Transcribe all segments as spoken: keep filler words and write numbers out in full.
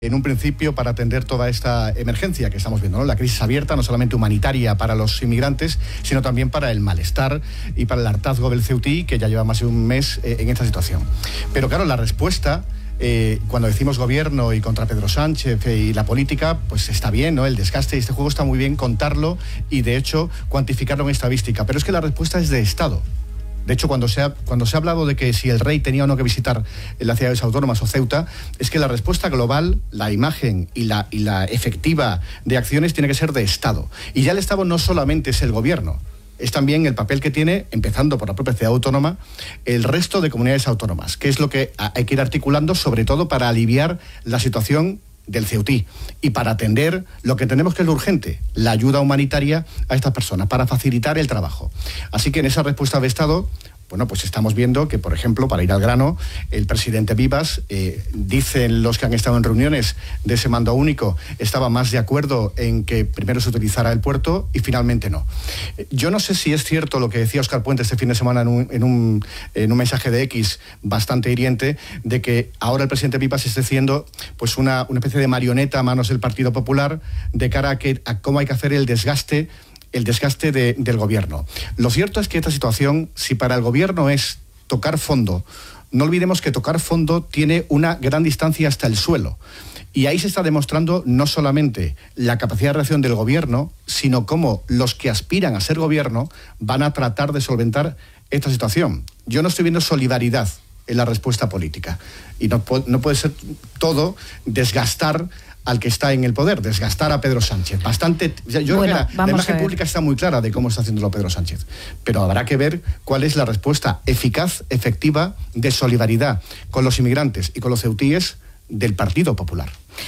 en un principio para atender toda esta emergencia que estamos viendo, ¿no? La crisis abierta, no solamente humanitaria para los inmigrantes, sino también para el malestar y para el hartazgo del Ceutí, que ya lleva más de un mes eh, en esta situación. Pero claro, la respuesta, eh, cuando decimos gobierno y contra Pedro Sánchez y la política, pues está bien, ¿no? El desgaste y este juego está muy bien contarlo y, de hecho, cuantificarlo en estadística. Pero es que la respuesta es de Estado. De hecho, cuando se, ha, cuando se ha hablado de que si el rey tenía o no que visitar las ciudades autónomas o Ceuta, es que la respuesta global, la imagen y la, y la efectiva de acciones tiene que ser de Estado. Y ya el Estado no solamente es el gobierno, es también el papel que tiene, empezando por la propia ciudad autónoma, el resto de comunidades autónomas, que es lo que hay que ir articulando, sobre todo para aliviar la situación del Ceutí y para atender lo que tenemos que es lo urgente, la ayuda humanitaria a estas personas, para facilitar el trabajo. Así que en esa respuesta de Estado, bueno, pues estamos viendo que, por ejemplo, para ir al grano, el presidente Vivas, eh, dicen los que han estado en reuniones de ese mando único, estaba más de acuerdo en que primero se utilizara el puerto y finalmente no. Yo no sé si es cierto lo que decía Óscar Puente este fin de semana en un, en un, en un mensaje de X bastante hiriente, de que ahora el presidente Vivas esté siendo pues una, una especie de marioneta a manos del Partido Popular de cara a, que, a cómo hay que hacer el desgaste el desgaste de, del gobierno. Lo cierto es que esta situación, si para el gobierno es tocar fondo, no olvidemos que tocar fondo tiene una gran distancia hasta el suelo. Y ahí se está demostrando no solamente la capacidad de reacción del gobierno, sino cómo los que aspiran a ser gobierno van a tratar de solventar esta situación. Yo no estoy viendo solidaridad en la respuesta política. Y no, no puede ser todo desgastar al que está en el poder, desgastar a Pedro Sánchez. Bastante. Yo bueno, creo que la, la imagen pública está muy clara de cómo está haciéndolo Pedro Sánchez. Pero habrá que ver cuál es la respuesta eficaz, efectiva, de solidaridad con los inmigrantes y con los ceutíes del Partido Popular.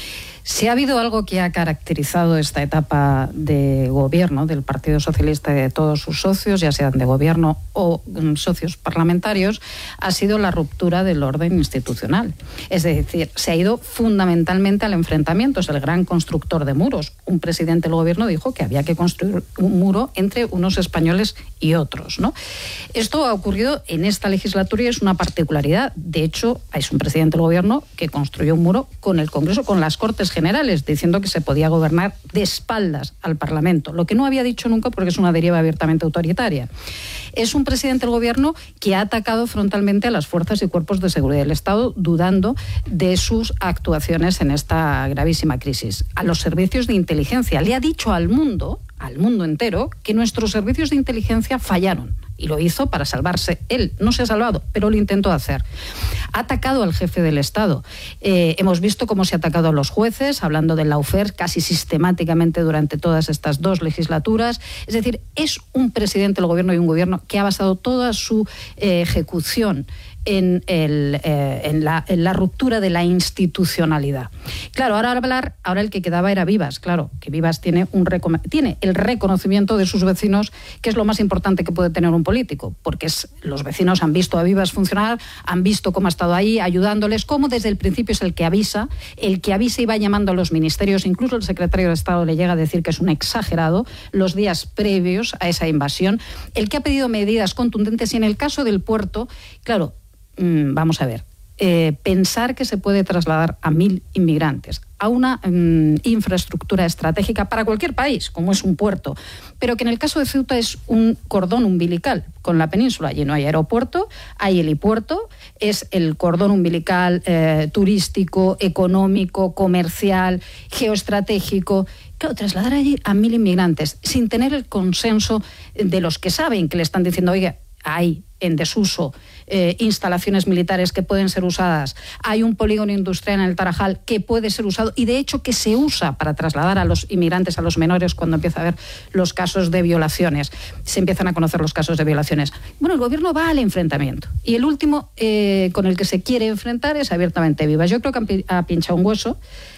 Si ha habido algo que ha caracterizado esta etapa de gobierno del Partido Socialista y de todos sus socios, ya sean de gobierno o um, socios parlamentarios, ha sido la ruptura del orden institucional. Es decir, se ha ido fundamentalmente al enfrentamiento. Es el gran constructor de muros. Un presidente del gobierno dijo que había que construir un muro entre unos españoles y otros, ¿no? Esto ha ocurrido en esta legislatura y es una particularidad. De hecho, es un presidente del gobierno que construyó un muro con el Congreso, con las Cortes Generales, diciendo que se podía gobernar de espaldas al Parlamento, lo que no había dicho nunca porque es una deriva abiertamente autoritaria. Es un presidente del gobierno que ha atacado frontalmente a las fuerzas y cuerpos de seguridad del Estado, dudando de sus actuaciones en esta gravísima crisis. A los servicios de inteligencia le ha dicho al mundo, al mundo entero, que nuestros servicios de inteligencia fallaron. Y lo hizo para salvarse. Él no se ha salvado, pero lo intentó hacer. Ha atacado al jefe del Estado. Eh, hemos visto cómo se ha atacado a los jueces, hablando del lawfare casi sistemáticamente durante todas estas dos legislaturas. Es decir, es un presidente del gobierno y un gobierno que ha basado toda su eh, ejecución en, el, eh, en, la, en la ruptura de la institucionalidad. Claro, ahora hablar, ahora el que quedaba era Vivas, claro, que Vivas tiene, un, tiene el reconocimiento de sus vecinos, que es lo más importante que puede tener un político, porque es, los vecinos han visto a Vivas funcionar, han visto cómo ha estado ahí ayudándoles, cómo desde el principio es el que avisa, el que avisa y va llamando a los ministerios, incluso el secretario de Estado le llega a decir que es un exagerado los días previos a esa invasión, el que ha pedido medidas contundentes y en el caso del puerto, claro, vamos a ver, eh, pensar que se puede trasladar a mil inmigrantes a una um, infraestructura estratégica para cualquier país, como es un puerto, pero que en el caso de Ceuta es un cordón umbilical con la península. Allí no hay aeropuerto, hay helipuerto, es el cordón umbilical eh, turístico, económico, comercial, geoestratégico. Claro, trasladar allí a mil inmigrantes sin tener el consenso de los que saben, que le están diciendo, oiga, hay en desuso eh, instalaciones militares que pueden ser usadas, hay un polígono industrial en el Tarajal que puede ser usado y de hecho que se usa para trasladar a los inmigrantes, a los menores, cuando empieza a haber los casos de violaciones, se empiezan a conocer los casos de violaciones. Bueno, el gobierno va al enfrentamiento y el último eh, con el que se quiere enfrentar es abiertamente Vivas. Yo creo que ha pinchado un hueso.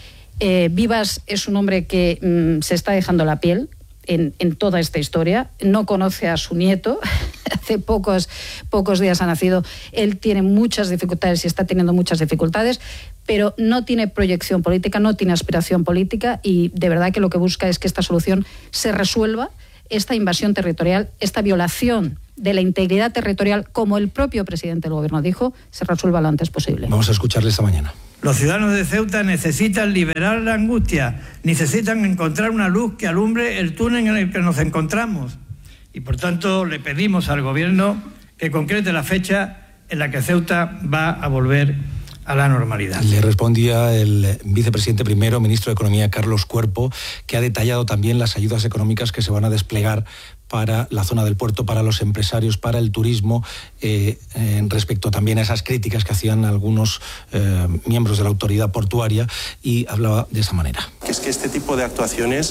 eh, Vivas es un hombre que mm, se está dejando la piel En, en toda esta historia, no conoce a su nieto, hace pocos, pocos días ha nacido, él tiene muchas dificultades y está teniendo muchas dificultades, pero no tiene proyección política, no tiene aspiración política y de verdad que lo que busca es que esta solución se resuelva, esta invasión territorial, esta violación de la integridad territorial, como el propio presidente del gobierno dijo, se resuelva lo antes posible. Vamos a escucharle esta mañana. Los ciudadanos de Ceuta necesitan liberar la angustia, necesitan encontrar una luz que alumbre el túnel en el que nos encontramos. Y por tanto le pedimos al Gobierno que concrete la fecha en la que Ceuta va a volver a la normalidad. Le respondía el vicepresidente primero, ministro de Economía, Carlos Cuerpo, que ha detallado también las ayudas económicas que se van a desplegar para la zona del puerto, para los empresarios, para el turismo, eh, eh, respecto también a esas críticas que hacían algunos eh, miembros de la autoridad portuaria, y hablaba de esa manera. Es que este tipo de actuaciones,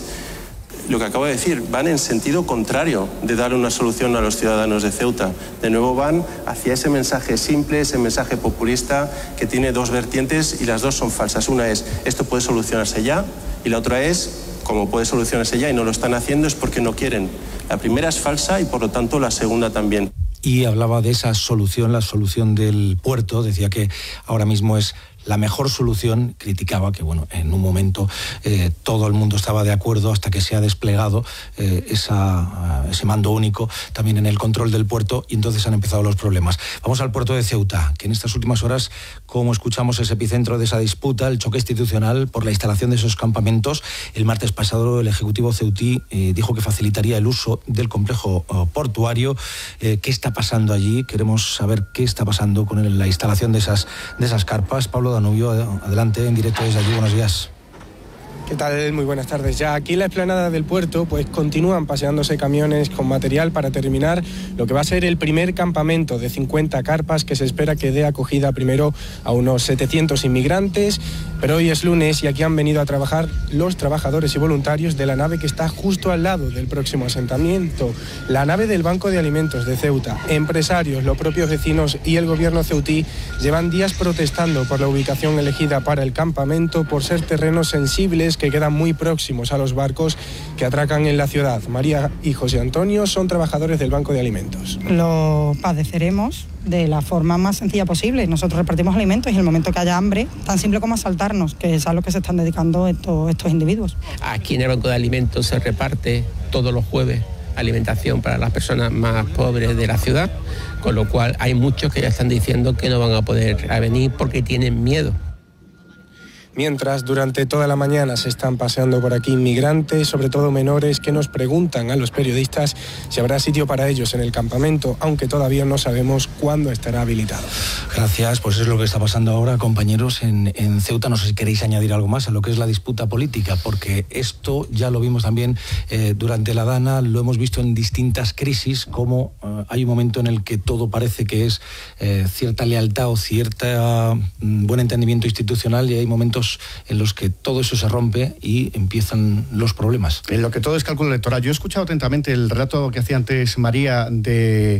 lo que acabo de decir, van en sentido contrario de dar una solución a los ciudadanos de Ceuta. De nuevo van hacia ese mensaje simple, ese mensaje populista que tiene dos vertientes y las dos son falsas. Una es, esto puede solucionarse ya, y la otra es, como puede solucionarse ya y no lo están haciendo, es porque no quieren. La primera es falsa y por lo tanto la segunda también. Y hablaba de esa solución, la solución del puerto, decía que ahora mismo es la mejor solución. Criticaba que, bueno, en un momento eh, todo el mundo estaba de acuerdo hasta que se ha desplegado eh, esa, ese mando único también en el control del puerto, y entonces han empezado los problemas. Vamos al puerto de Ceuta, que en estas últimas horas, como escuchamos, es epicentro de esa disputa, el choque institucional por la instalación de esos campamentos. El martes pasado el Ejecutivo ceutí eh, dijo que facilitaría el uso del complejo eh, portuario. Eh, ¿Qué está pasando allí? Queremos saber qué está pasando con el, la instalación de esas, de esas carpas. Pablo Danubio, adelante, en directo desde allí, buenos días. ¿Qué tal? Muy buenas tardes. Ya aquí en la explanada del puerto pues continúan paseándose camiones con material para terminar lo que va a ser el primer campamento de cincuenta carpas que se espera que dé acogida primero a unos setecientos inmigrantes, pero hoy es lunes y aquí han venido a trabajar los trabajadores y voluntarios de la nave que está justo al lado del próximo asentamiento, la nave del Banco de Alimentos de Ceuta. Empresarios, los propios vecinos y el gobierno ceutí llevan días protestando por la ubicación elegida para el campamento, por ser terrenos sensibles que quedan muy próximos a los barcos que atracan en la ciudad. María y José Antonio son trabajadores del Banco de Alimentos. Lo padeceremos de la forma más sencilla posible. Nosotros repartimos alimentos y en el momento que haya hambre, tan simple como asaltarnos, que es a lo que se están dedicando estos, estos individuos. Aquí en el Banco de Alimentos se reparte todos los jueves alimentación para las personas más pobres de la ciudad, con lo cual hay muchos que ya están diciendo que no van a poder venir porque tienen miedo. Mientras, durante toda la mañana se están paseando por aquí inmigrantes, sobre todo menores, que nos preguntan a los periodistas si habrá sitio para ellos en el campamento, aunque todavía no sabemos cuándo estará habilitado. Gracias, pues es lo que está pasando ahora, compañeros, en, en Ceuta. No sé si queréis añadir algo más a lo que es la disputa política, porque esto ya lo vimos también eh, durante la Dana, lo hemos visto en distintas crisis, como eh, hay un momento en el que todo parece que es eh, cierta lealtad o cierta mm, buen entendimiento institucional, y hay momentos en los que todo eso se rompe y empiezan los problemas. En lo que todo es cálculo electoral. Yo he escuchado atentamente el relato que hacía antes María de...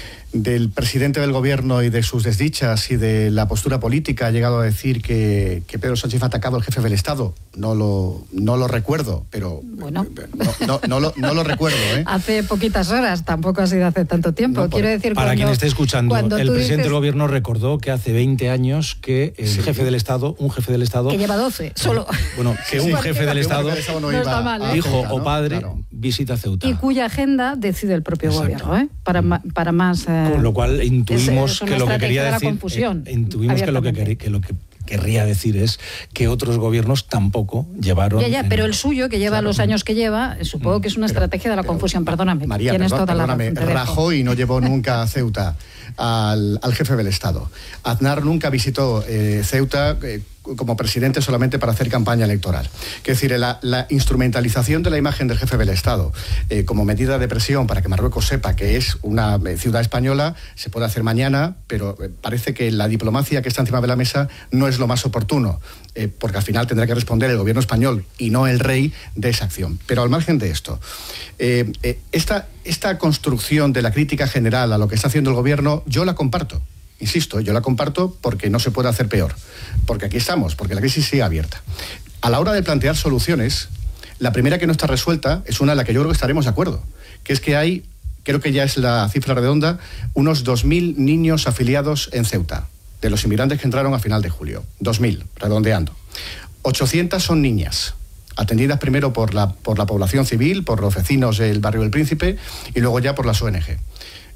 del presidente del gobierno y de sus desdichas y de la postura política. Ha llegado a decir que, que Pedro Sánchez ha atacado al jefe del Estado. No lo, no lo recuerdo, pero... Bueno. No, no, no, lo, no lo recuerdo, ¿eh? Hace poquitas horas, tampoco ha sido hace tanto tiempo. No, Quiero decir, para cuando, quien esté escuchando, el presidente dices, del gobierno recordó que hace veinte años que el sí. jefe del Estado, un jefe del Estado... Que lleva doce, solo... Bueno, que un jefe del Estado, no está mal, ¿eh? hijo Ceuta, o ¿no? padre, Claro. visita Ceuta. Y cuya agenda decide el propio Exacto. gobierno, ¿eh? Para, para más... Eh, Con lo cual intuimos es, es que lo que quería de la decir... confusión, eh, intuimos que lo que, quería, que lo que querría decir es que otros gobiernos tampoco llevaron... Ya, ya, en... pero el suyo, que lleva claro. los años que lleva, supongo que es una pero, estrategia de la pero, confusión. Perdóname, María, tienes perdón, toda perdóname, la razón. Rajoy no llevó nunca a Ceuta al, al jefe del Estado. Aznar nunca visitó eh, Ceuta... Eh, como presidente solamente para hacer campaña electoral. Es decir, la, la instrumentalización de la imagen del jefe del Estado eh, como medida de presión para que Marruecos sepa que es una ciudad española se puede hacer mañana, pero eh, parece que la diplomacia que está encima de la mesa no es lo más oportuno, eh, porque al final tendrá que responder el gobierno español y no el rey de esa acción. Pero al margen de esto, eh, eh, esta, esta construcción de la crítica general a lo que está haciendo el gobierno, yo la comparto. Insisto, yo la comparto porque no se puede hacer peor, porque aquí estamos, porque la crisis sigue abierta. A la hora de plantear soluciones, la primera que no está resuelta es una en la que yo creo que estaremos de acuerdo, que es que hay, creo que ya es la cifra redonda, unos dos mil niños afiliados en Ceuta, de los inmigrantes que entraron a final de julio. dos mil, redondeando. ochocientas son niñas, atendidas primero por la, por la población civil, por los vecinos del barrio del Príncipe, y luego ya por las O N G.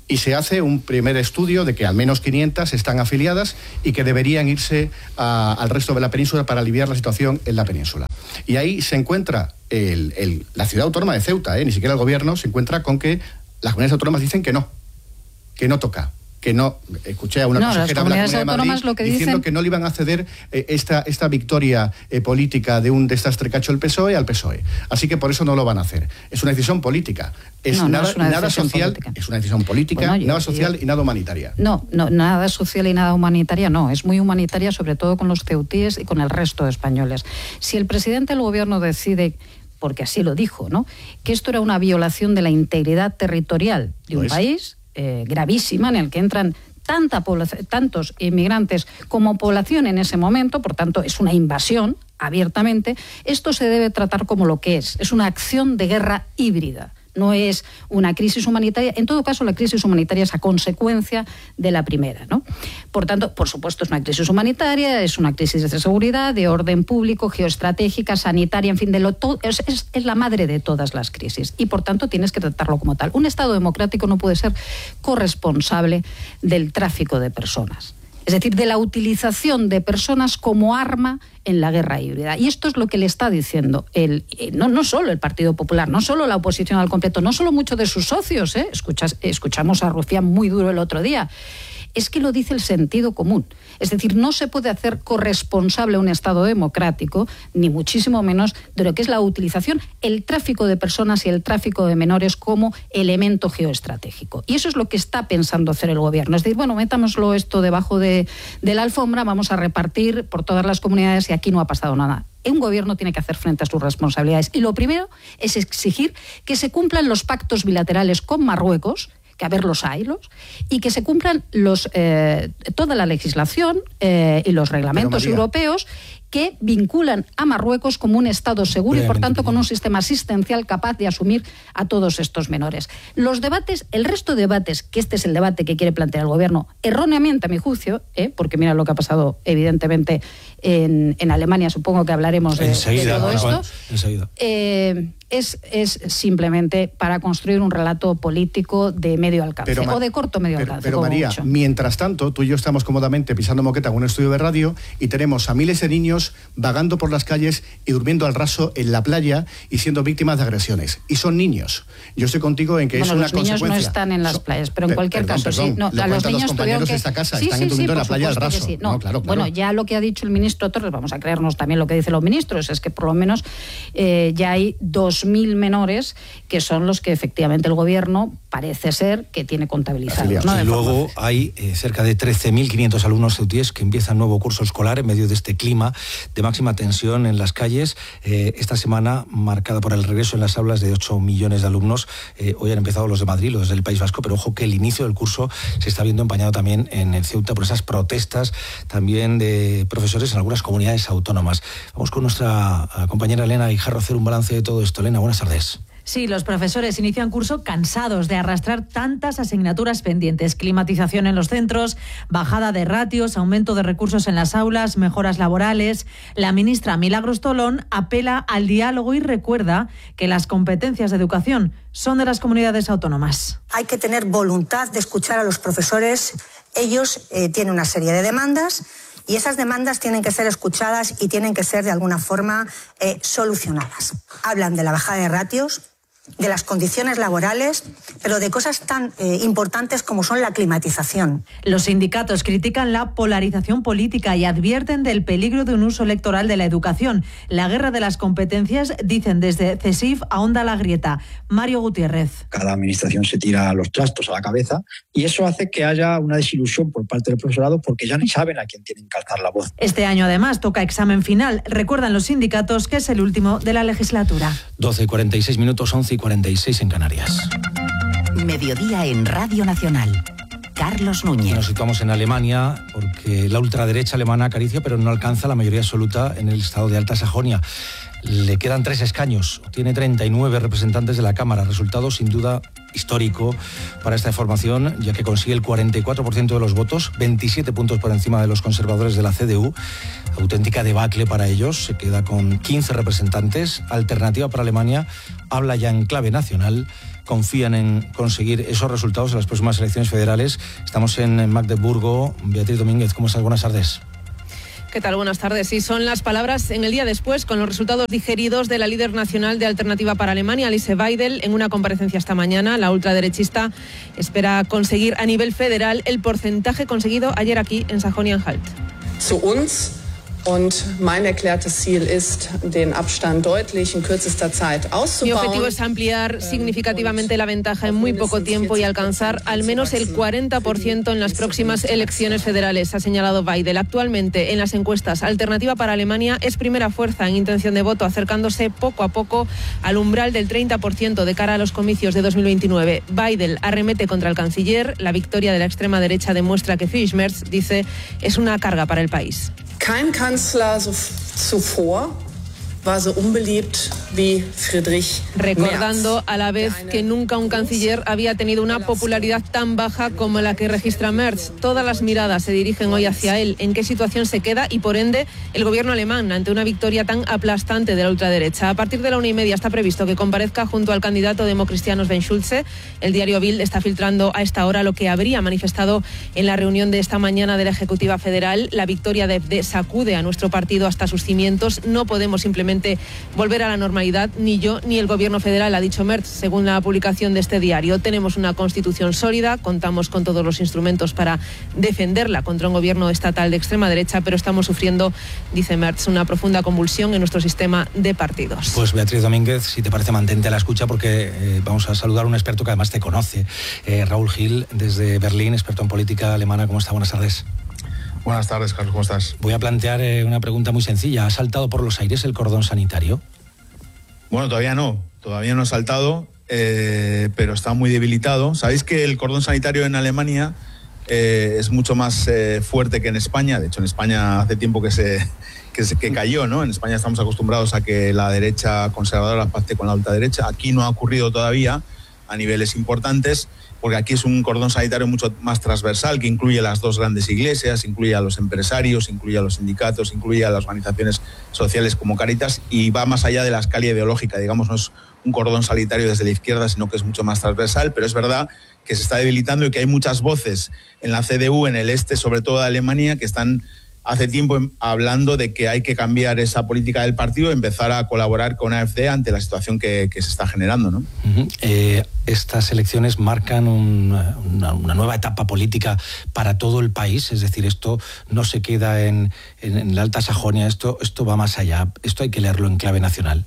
Y se hace un primer estudio de que al menos quinientas están afiliadas y que deberían irse a, al resto de la península para aliviar la situación en la península. Y ahí se encuentra el, el, la ciudad autónoma de Ceuta, ¿eh? Ni siquiera el gobierno, se encuentra con que las comunidades autónomas dicen que no, que no toca. Que no, escuché a una no, consejera de la Comunidad de Madrid lo que diciendo dicen... que no le iban a ceder eh, esta, esta victoria eh, política de un desastre cacho el P S O E al P S O E. Así que por eso no lo van a hacer. Es una decisión política. Es no, no nada, es una nada social, política. Es una decisión política, bueno, yo, nada social yo... y nada humanitaria. No, no, nada social y nada humanitaria no. Es muy humanitaria, sobre todo con los ceutíes y con el resto de españoles. Si el presidente del gobierno decide, porque así lo dijo, ¿no?, que esto era una violación de la integridad territorial de un país eh, gravísima, en el que entran tanta población, tantos inmigrantes como población en ese momento, por tanto es una invasión abiertamente, esto se debe tratar como lo que es, es una acción de guerra híbrida. No es una crisis humanitaria. En todo caso, la crisis humanitaria es a consecuencia de la primera, ¿no? Por tanto, por supuesto, es una crisis humanitaria, es una crisis de seguridad, de orden público, geoestratégica, sanitaria, en fin, de lo todo, es, es, es la madre de todas las crisis. Y, por tanto, tienes que tratarlo como tal. Un Estado democrático no puede ser corresponsable del tráfico de personas. Es decir, de la utilización de personas como arma en la guerra híbrida. Y esto es lo que le está diciendo el, no, no solo el Partido Popular, no solo la oposición al completo, no solo muchos de sus socios, ¿eh? Escuchas, escuchamos a Rufián muy duro el otro día. Es que lo dice el sentido común. Es decir, no se puede hacer corresponsable un Estado democrático, ni muchísimo menos de lo que es la utilización, el tráfico de personas y el tráfico de menores como elemento geoestratégico. Y eso es lo que está pensando hacer el gobierno. Es decir, bueno, metámoslo esto debajo de, de la alfombra, vamos a repartir por todas las comunidades y aquí no ha pasado nada. Un gobierno tiene que hacer frente a sus responsabilidades. Y lo primero es exigir que se cumplan los pactos bilaterales con Marruecos, que a ver los haylos, y que se cumplan los eh, toda la legislación eh, y los reglamentos europeos que vinculan a Marruecos como un Estado seguro y, por tanto, con un sistema asistencial capaz de asumir a todos estos menores. Los debates, el resto de debates, que este es el debate que quiere plantear el gobierno, erróneamente a mi juicio, ¿eh? porque mira lo que ha pasado evidentemente en, en Alemania, supongo que hablaremos de, enseguida, de todo esto, bueno, enseguida. Eh, es, es simplemente para construir un relato político de medio alcance, pero, o de corto medio pero, alcance. Pero María, mucho. Mientras tanto, tú y yo estamos cómodamente pisando moqueta en un estudio de radio y tenemos a miles de niños vagando por las calles y durmiendo al raso en la playa y siendo víctimas de agresiones. Y son niños. Yo estoy contigo en que bueno, es una los niños consecuencia. no están en las so, playas, pero en cualquier perdón, caso, perdón, sí. No, lo a los niños los compañeros que... de esta casa sí, están sí, durmiendo sí, en la playa al raso. Sí. No, no, claro, claro. Bueno, ya lo que ha dicho el ministro Torres, vamos a creernos también lo que dicen los ministros, es que por lo menos eh, ya hay dos mil menores que son los que efectivamente el gobierno parece ser que tiene contabilizados, ¿no? Y luego hay eh, cerca de trece mil quinientos alumnos ceutíes que empiezan nuevo curso escolar en medio de este clima de máxima tensión en las calles. Eh, esta semana marcada por el regreso en las aulas de ocho millones de alumnos. Eh, hoy han empezado los de Madrid, los del País Vasco, pero ojo que el inicio del curso se está viendo empañado también en, en Ceuta por esas protestas también de profesores en algunas comunidades autónomas. Vamos con nuestra compañera Elena Guijarro a hacer un balance de todo esto. Elena, buenas tardes. Sí, los profesores inician curso cansados de arrastrar tantas asignaturas pendientes. Climatización en los centros, bajada de ratios, aumento de recursos en las aulas, mejoras laborales. La ministra Milagros Tolón apela al diálogo y recuerda que las competencias de educación son de las comunidades autónomas. Hay que tener voluntad de escuchar a los profesores. Ellos eh, tienen una serie de demandas y esas demandas tienen que ser escuchadas y tienen que ser de alguna forma eh, solucionadas. Hablan de la bajada de ratios, de las condiciones laborales, pero de cosas tan eh, importantes como son la climatización. Los sindicatos critican la polarización política y advierten del peligro de un uso electoral de la educación. La guerra de las competencias, dicen desde CESIF, ahonda la grieta. Mario Gutiérrez. Cada administración se tira los trastos a la cabeza y eso hace que haya una desilusión por parte del profesorado porque ya ni saben a quién tienen que alzar la voz. Este año además toca examen final. Recuerdan los sindicatos que es el último de la legislatura. doce y cuarenta y seis minutos, once y cuarenta y seis en Canarias. Mediodía en Radio Nacional. Carlos Núñez. Nos situamos en Alemania porque la ultraderecha alemana acaricia pero no alcanza la mayoría absoluta en el estado de Alta Sajonia. Le quedan tres escaños, tiene treinta y nueve representantes de la Cámara, resultado sin duda histórico para esta formación, ya que consigue el cuarenta y cuatro por ciento de los votos, veintisiete puntos por encima de los conservadores de la C D U, auténtica debacle para ellos, se queda con quince representantes. Alternativa para Alemania habla ya en clave nacional confían en conseguir esos resultados en las próximas elecciones federales. Estamos en Magdeburgo. Beatriz Domínguez, ¿cómo estás? Buenas tardes. ¿Qué tal? Buenas tardes. Sí, son las palabras en el día después, con los resultados digeridos de la líder nacional de Alternativa para Alemania, Alice Weidel, en una comparecencia esta mañana. La ultraderechista espera conseguir a nivel federal el porcentaje conseguido ayer aquí en Sajonia-Anhalt. Zu uns. Und mein erklärtes Ziel ist, den Abstand deutlich in kürzester Zeit auszubauen. Mi objetivo es ampliar significativamente la ventaja en muy poco tiempo y alcanzar al menos el cuarenta por ciento en las próximas elecciones federales, ha señalado Weidel. Actualmente, en las encuestas, Alternativa para Alemania es primera fuerza en intención de voto, acercándose poco a poco al umbral del treinta por ciento de cara a los comicios de dos mil veintinueve. Weidel arremete contra el canciller. La victoria de la extrema derecha demuestra que Friedrich Merz, dice, es una carga para el país. Kein Kanzler so zuvor war so unbeliebt wie Friedrich Merz. Recordando a la vez que nunca un canciller había tenido una popularidad tan baja como la que registra Merz. Todas las miradas se dirigen hoy hacia él. ¿En qué situación se queda? Y por ende, el gobierno alemán ante una victoria tan aplastante de la ultraderecha. A partir de la una y media está previsto que comparezca junto al candidato democristiano Sven Schulze. El diario Bild está filtrando a esta hora lo que habría manifestado en la reunión de esta mañana de la Ejecutiva Federal. La victoria de F D sacude a nuestro partido hasta sus cimientos. No podemos simplemente volver a la normalidad, ni yo ni el gobierno federal, ha dicho Merz, según la publicación de este diario. Tenemos una constitución sólida, contamos con todos los instrumentos para defenderla contra un gobierno estatal de extrema derecha, pero estamos sufriendo, dice Merz, una profunda convulsión en nuestro sistema de partidos. Pues Beatriz Domínguez, si te parece, mantente a la escucha porque eh, vamos a saludar a un experto que además te conoce, eh, Raúl Gil, desde Berlín, experto en política alemana. ¿Cómo está? Buenas tardes. Buenas tardes, Carlos, ¿cómo estás? Voy a plantear eh, una pregunta muy sencilla. ¿Ha saltado por los aires el cordón sanitario? Bueno, todavía no, todavía no ha saltado, eh, pero está muy debilitado. Sabéis que el cordón sanitario en Alemania eh, es mucho más eh, fuerte que en España. De hecho, en España hace tiempo que se, que se que cayó, ¿no? En España estamos acostumbrados a que la derecha conservadora pacte con la ultraderecha. Aquí no ha ocurrido todavía a niveles importantes, porque aquí es un cordón sanitario mucho más transversal, que incluye las dos grandes iglesias, incluye a los empresarios, incluye a los sindicatos, incluye a las organizaciones sociales como Cáritas, y va más allá de la escala ideológica. Digamos, no es un cordón sanitario desde la izquierda, sino que es mucho más transversal, pero es verdad que se está debilitando y que hay muchas voces en la C D U, en el este, sobre todo de Alemania, que están hace tiempo hablando de que hay que cambiar esa política del partido y empezar a colaborar con A F D ante la situación que, que se está generando, ¿no? Uh-huh. Eh, estas elecciones marcan un, una, una nueva etapa política para todo el país, es decir, esto no se queda en, en, en la Alta Sajonia, esto, esto va más allá, esto hay que leerlo en clave nacional.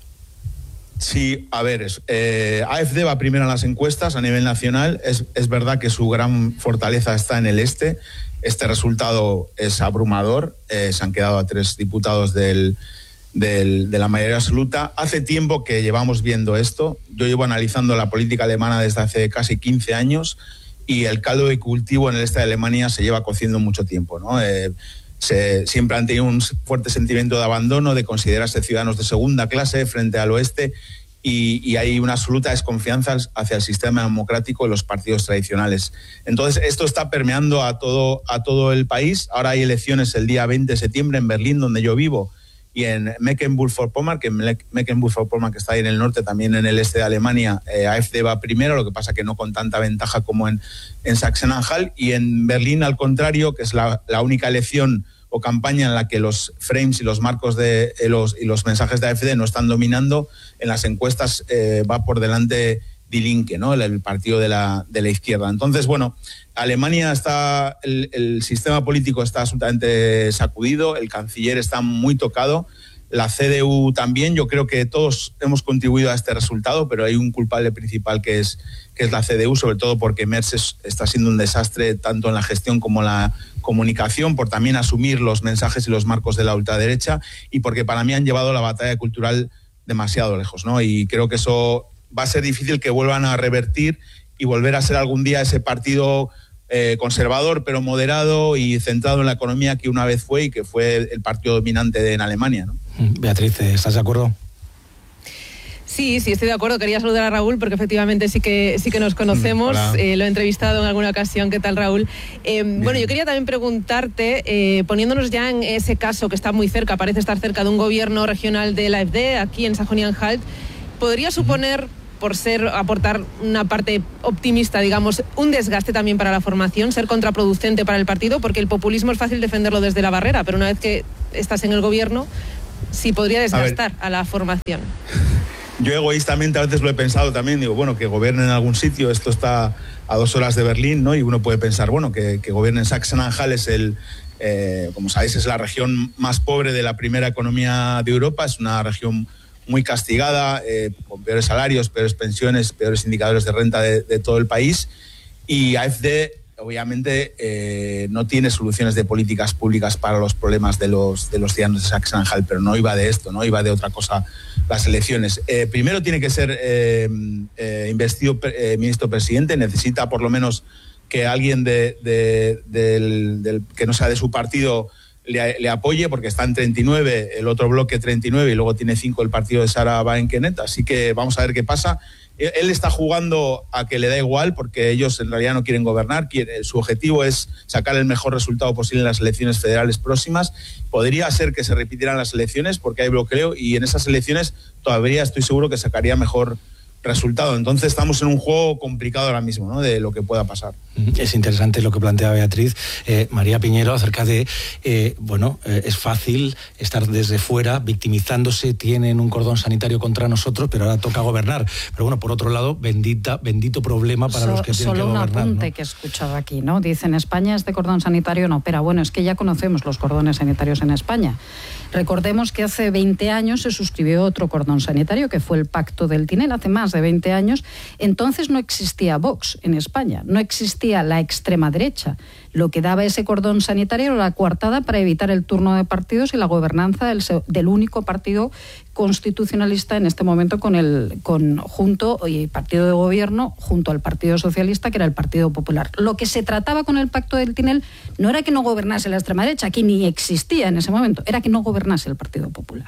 Sí, a ver, es, eh, A F D va primero en las encuestas a nivel nacional. Es, es verdad que su gran fortaleza está en el este. Este resultado es abrumador. Eh, se han quedado a tres diputados del, del, de la mayoría absoluta. Hace tiempo que llevamos viendo esto. Yo llevo analizando la política alemana desde hace casi quince años y el caldo de cultivo en el este de Alemania se lleva cociendo mucho tiempo, ¿no? Eh, Se, siempre han tenido un fuerte sentimiento de abandono, de considerarse ciudadanos de segunda clase frente al oeste y, y hay una absoluta desconfianza hacia el sistema democrático y los partidos tradicionales. Entonces, esto está permeando a todo, a todo el país. Ahora hay elecciones el día veinte de septiembre en Berlín, donde yo vivo, y en Mecklenburg-Vorpommern, que Mecklenburg-Vorpommern, que está ahí en el norte, también en el este de Alemania, eh, A F D va primero, lo que pasa que no con tanta ventaja como en, en Sachsen-Anhalt, y en Berlín, al contrario, que es la, la única elección o campaña en la que los frames y los marcos de eh, los, y los mensajes de A F D no están dominando, en las encuestas eh, va por delante Die Linke, ¿no? el, el partido de la, de la izquierda. Entonces, bueno, Alemania está, el, el sistema político está absolutamente sacudido, el canciller está muy tocado, la C D U también. Yo creo que todos hemos contribuido a este resultado, pero hay un culpable principal que es, que es la C D U, sobre todo porque Merz es, está siendo un desastre tanto en la gestión como en la comunicación, por también asumir los mensajes y los marcos de la ultraderecha, y porque para mí han llevado la batalla cultural demasiado lejos, ¿no? Y creo que eso va a ser difícil que vuelvan a revertir y volver a ser algún día ese partido eh, conservador, pero moderado y centrado en la economía que una vez fue y que fue el partido dominante de, en Alemania, ¿no? Beatriz, ¿estás de acuerdo? Sí, sí, estoy de acuerdo. Quería saludar a Raúl porque efectivamente sí que sí que nos conocemos. Eh, lo he entrevistado en alguna ocasión. ¿Qué tal, Raúl? Eh, bueno, yo quería también preguntarte, eh, poniéndonos ya en ese caso que está muy cerca, parece estar cerca de un gobierno regional de la A F D, aquí en Sajonia-Anhalt, ¿podría suponer por ser, aportar una parte optimista, digamos, un desgaste también para la formación, ser contraproducente para el partido, porque el populismo es fácil defenderlo desde la barrera, pero una vez que estás en el gobierno, sí podría desgastar a, a la formación. Yo egoístamente a veces lo he pensado también, digo, bueno, que gobierne en algún sitio, esto está a dos horas de Berlín, ¿no? Y uno puede pensar, bueno, que, que gobierne en Sachsen-Anhalt es el... Eh, como sabéis, es la región más pobre de la primera economía de Europa, es una región muy castigada, eh, con peores salarios, peores pensiones, peores indicadores de renta de, de todo el país, y AfD obviamente eh, no tiene soluciones de políticas públicas para los problemas de los, de los ciudadanos de Sachsen-Anhalt, pero no iba de esto, no iba de otra cosa las elecciones. Eh, primero tiene que ser eh, eh, investido eh, ministro presidente, necesita por lo menos que alguien de, de, del, del, que no sea de su partido le, le apoye, porque está en treinta y nueve, el otro bloque treinta y nueve, y luego tiene cinco el partido de Sarah Wagenknecht, así que vamos a ver qué pasa. Él está jugando a que le da igual, porque ellos en realidad no quieren gobernar, quiere, su objetivo es sacar el mejor resultado posible en las elecciones federales próximas. Podría ser que se repitieran las elecciones porque hay bloqueo, y en esas elecciones todavía estoy seguro que sacaría mejor resultado. Entonces estamos en un juego complicado ahora mismo, ¿no?, de lo que pueda pasar. Es interesante lo que plantea Beatriz. Eh, María Piñero, acerca de, eh, bueno, eh, es fácil estar desde fuera victimizándose, tienen un cordón sanitario contra nosotros, pero ahora toca gobernar. Pero bueno, por otro lado, bendita, bendito problema para so, los que tienen que gobernar. Solo un apunte, ¿no?, que he escuchado aquí, ¿no? Dicen, España este cordón sanitario no opera. Bueno, es que ya conocemos los cordones sanitarios en España. Recordemos que hace veinte años se suscribió otro cordón sanitario, que fue el Pacto del Tinel, hace más de veinte años. Entonces no existía Vox en España, no existía la extrema derecha. Lo que daba ese cordón sanitario era la coartada para evitar el turno de partidos y la gobernanza del, del único partido constitucionalista en este momento, con el con junto y partido de gobierno junto al Partido Socialista, que era el Partido Popular. Lo que se trataba con el Pacto del Tinel no era que no gobernase la extrema derecha, que ni existía en ese momento, era que no gobernase el Partido Popular.